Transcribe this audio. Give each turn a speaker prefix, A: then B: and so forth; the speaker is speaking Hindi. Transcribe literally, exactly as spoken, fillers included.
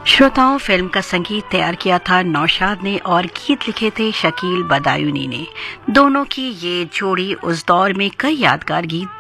A: श्रोताओं, फिल्म का संगीत तैयार किया था नौशाद ने और गीत लिखे थे शकील बदायूनी ने। दोनों की ये जोड़ी उस दौर में कई यादगार गीत